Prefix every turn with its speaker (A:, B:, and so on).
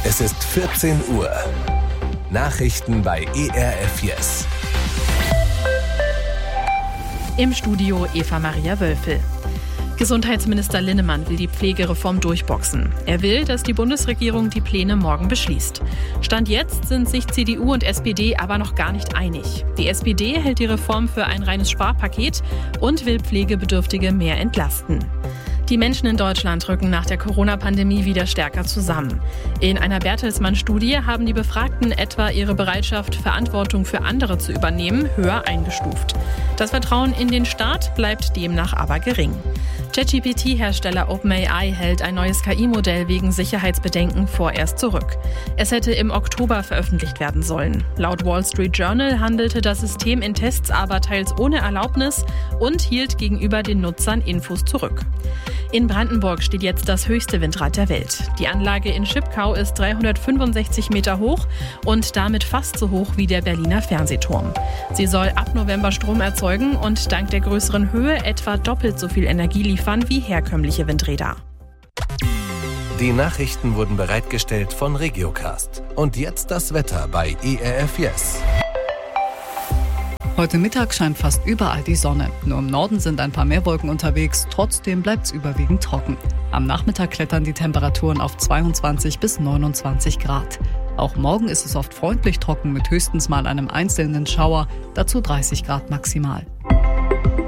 A: Es ist 14 Uhr. Nachrichten bei ERF Yes.
B: Im Studio Eva Maria Wölfel. Gesundheitsminister Linnemann will die Pflegereform durchboxen. Er will, dass die Bundesregierung die Pläne morgen beschließt. Stand jetzt sind sich CDU und SPD aber noch gar nicht einig. Die SPD hält die Reform für ein reines Sparpaket und will Pflegebedürftige mehr entlasten. Die Menschen in Deutschland rücken nach der Corona-Pandemie wieder stärker zusammen. In einer Bertelsmann-Studie haben die Befragten etwa ihre Bereitschaft, Verantwortung für andere zu übernehmen, höher eingestuft. Das Vertrauen in den Staat bleibt demnach aber gering. ChatGPT-Hersteller OpenAI hält ein neues KI-Modell wegen Sicherheitsbedenken vorerst zurück. Es hätte im Oktober veröffentlicht werden sollen. Laut Wall Street Journal handelte das System in Tests aber teils ohne Erlaubnis und hielt gegenüber den Nutzern Infos zurück. In Brandenburg steht jetzt das höchste Windrad der Welt. Die Anlage in Schipkau ist 365 Meter hoch und damit fast so hoch wie der Berliner Fernsehturm. Sie soll ab November Strom erzeugen und dank der größeren Höhe etwa doppelt so viel Energie liefern wie herkömmliche Windräder.
A: Die Nachrichten wurden bereitgestellt von Regiocast. Und jetzt das Wetter bei ERF Yes.
C: Heute Mittag scheint fast überall die Sonne. Nur im Norden sind ein paar mehr Wolken unterwegs. Trotzdem bleibt es überwiegend trocken. Am Nachmittag klettern die Temperaturen auf 22 bis 29 Grad. Auch morgen ist es oft freundlich trocken mit höchstens mal einem einzelnen Schauer, dazu 30 Grad maximal.